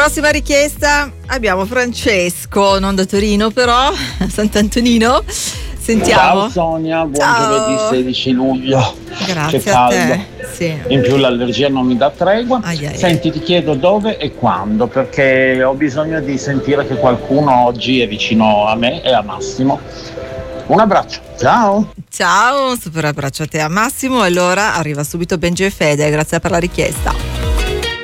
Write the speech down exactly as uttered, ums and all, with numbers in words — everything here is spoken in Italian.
Prossima richiesta abbiamo Francesco, non da Torino però, Sant'Antonino. Sentiamo. Ciao Sonia, buon Ciao. giovedì sedici luglio. Grazie Che a caldo. te. Sì. In più l'allergia non mi dà tregua. Ai, ai, Senti, ti chiedo dove e quando, perché ho bisogno di sentire che qualcuno oggi è vicino a me e a Massimo. Un abbraccio, ciao. Ciao, un super abbraccio a te, a Massimo. Allora arriva subito Benji e Fede, grazie per la richiesta.